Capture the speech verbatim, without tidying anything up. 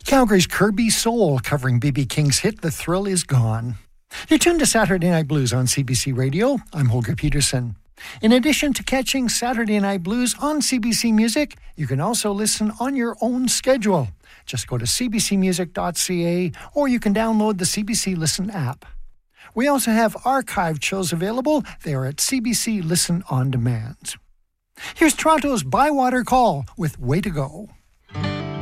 Calgary's Kirby Soul covering B B King's hit The Thrill Is Gone. You're tuned to Saturday Night Blues on C B C Radio. I'm Holger Peterson. In addition to catching Saturday Night Blues on C B C Music, you can also listen on your own schedule. Just go to c b c music dot c a or you can download the C B C Listen app. We also have archived shows available. They are at C B C Listen On Demand. Here's Toronto's Bywater Call with Way to Go.